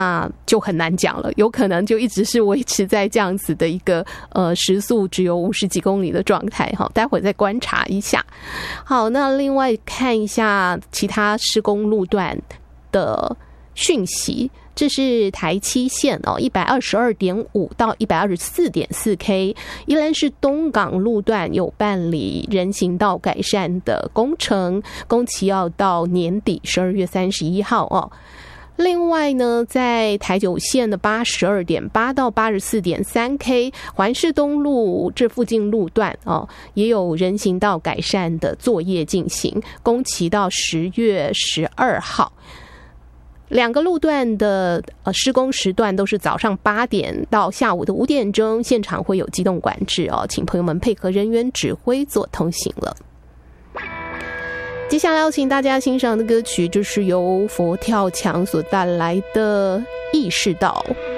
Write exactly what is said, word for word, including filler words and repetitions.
那就很难讲了，有可能就一直是维持在这样子的一个呃时速只有五十几公里的状态哈，待会再观察一下。好，那另外看一下其他施工路段的讯息，这是台七线哦，一百二十二点五到一百二十四点四 K， 宜兰市东港路段有办理人行道改善的工程，工期要到年底十二月三十一号哦。另外呢，在台九线的八十二点八到八十四点三 K 环市东路这附近路段哦，也有人行道改善的作业进行，工期到十月十二号。两个路段的呃施工时段都是早上八点到下午的五点钟，现场会有机动管制哦，请朋友们配合人员指挥做通行了。接下来要请大家欣赏的歌曲，就是由佛跳墙所带来的《意识到》。